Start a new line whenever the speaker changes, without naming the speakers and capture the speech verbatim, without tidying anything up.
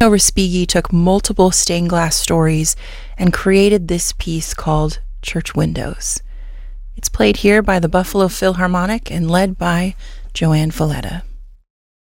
Respighi took multiple stained glass stories and created this piece called Church Windows. It's played here by the Buffalo Philharmonic and led by Joanne Falletta.